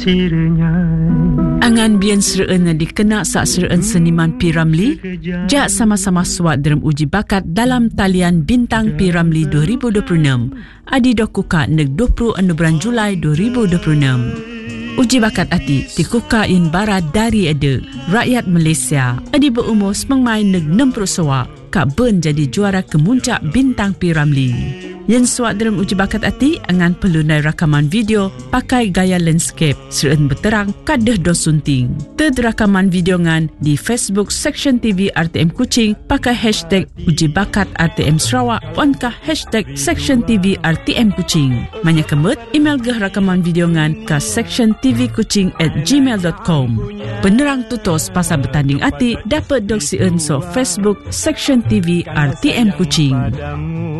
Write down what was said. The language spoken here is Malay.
Angan bian sereen na dikena sak sereen seniman P. Ramlee, jak sama-sama suat dalam uji bakat dalam talian Bintang P. Ramlee 2026. Adi dokuka neg 20 bulan Julai 2026. Uji bakat ati dikuka in barat dari ada rakyat Malaysia. Adi berumur semangmai neg 60 sawak, kak ben jadi juara kemuncak Bintang P. Ramlee. Yang suat dalam uji bakat ati angan pelunai rakaman video pakai gaya landscape serun berterang kadah dosunting. Ted rakaman video ngan di Facebook Section TV RTM Kuching pakai hashtag uji bakat RTM Sarawak ponkah hashtag Section TV RTM Kuching. Manya kemut email geh rakaman video ngan ke sectiontvkuching@gmail.com. Penerang tutos pasal bertanding ati dapat dok sieun so Facebook Section TV RTM Kuching.